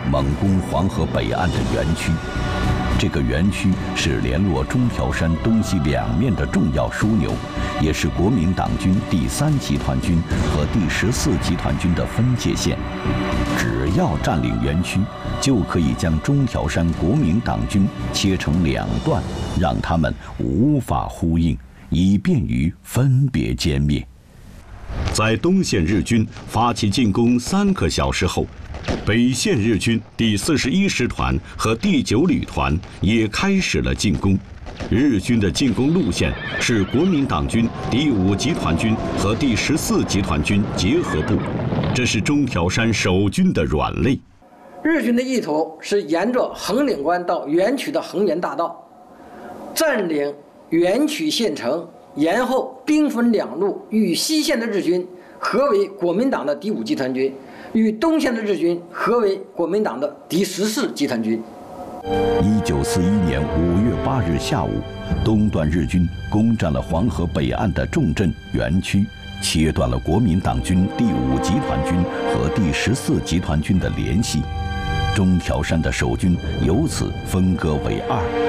猛攻黄河北岸的原区。这个原区是联络中条山东西两面的重要枢纽，也是国民党军第3集团军和第14集团军的分界线。只要占领原区，就可以将中条山国民党军切成2段，让他们无法呼应，以便于分别歼灭。 在东线日军发起进攻3个小时后，北线日军第41师团和第9旅团也开始了进攻。日军的进攻路线是国民党军第5集团军和第14集团军结合部，这是中条山守军的软肋。 日军的意图是沿着横岭关到原曲的横源大道，占领原曲县城，然后兵分2路，与西线的日军合为国民党的第5集团军，与东线的日军合为国民党的第14集团军。 1941年5月8日下午，东段日军攻占了黄河北岸的重镇原区，切断了国民党军第5集团军和第14集团军的联系。中条山的守军由此分割为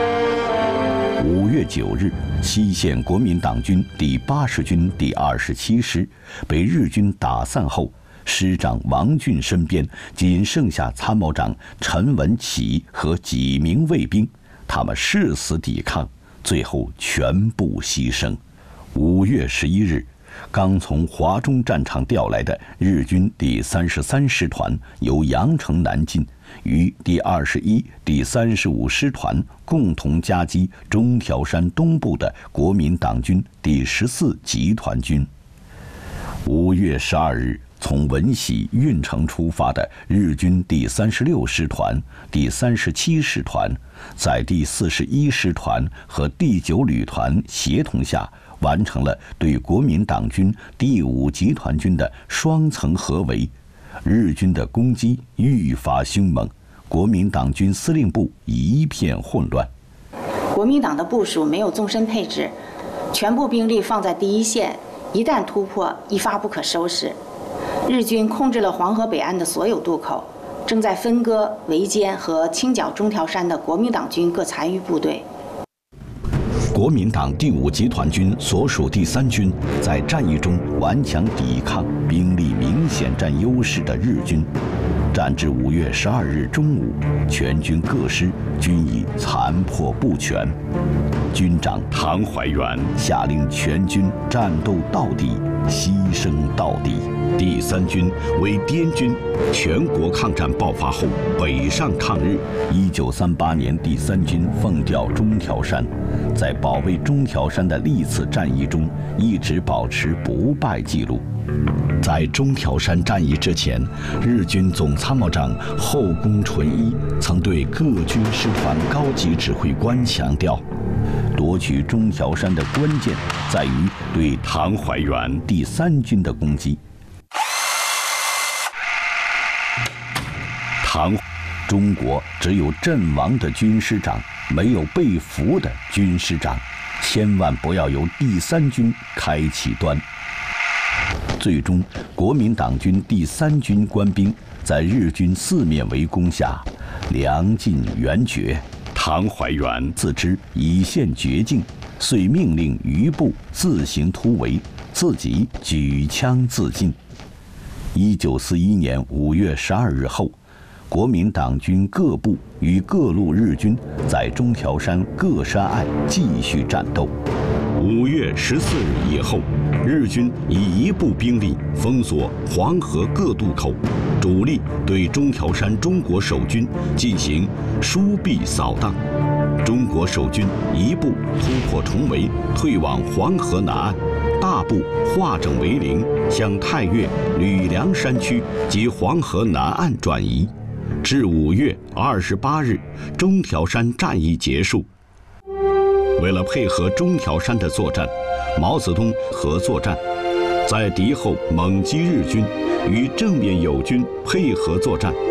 2。5月9日，西线国民党军第80军第27师被日军打散后，师长王俊身边仅剩下参谋长陈文启和几名卫兵，他们誓死抵抗，最后全部牺牲。5月11日，刚从华中战场调来的日军第33师团由阳城南进，与第21、第35师团共同夹击中条山东部的国民党军第14集团军。5月12日，从闻喜、运城出发的日军第36师团、第37师团，在第41师团和第9旅团协同下，完成了对国民党军第5集团军的双层合围。日军的攻击愈发凶猛，国民党军司令部一片混乱。 国民党的部署没有纵深配置，全部兵力放在第一线，一旦突破，一发不可收拾。日军控制了黄河北岸的所有渡口，正在分割、围歼和清剿中条山的国民党军各残余部队。 国民党第5集团军所属第3军在战役中顽强抵抗，兵力明显占优势的日军。战至5月12日中午，全军各师均已残破不全。军长唐怀元下令全军战斗到底，牺牲到底。第3军为滇军，全国抗战爆发后北上抗日。1938年，第3军奉调中条山，在保卫中条山的历次战役中，一直保持不败记录。在中条山战役之前，日军总参谋长后宫纯一曾对各军师团高级指挥官强调，夺取中条山的关键在于对唐怀元第3军的攻击。中国只有阵亡的军师长，没有被俘的军师长，千万不要由第3军开启端。最终，国民党军第3军官兵在日军4面围攻下，粮尽援绝。唐怀元自知已陷绝境，遂命令余部自行突围，自己举枪自尽。1941年5月12日后，国民党军各部与各路日军在中条山各山隘继续战斗。 5月14日以后，日军以1部兵力封锁黄河各渡口，主力对中条山中国守军进行疏避扫荡。中国守军1部突破重围，退往黄河南岸，大部化整为零，向太岳、吕梁山区及黄河南岸转移。至5月28日，中条山战役结束。为了配合中条山的作战，毛泽东合作战，在敌后猛击日军，与正面友军配合作战。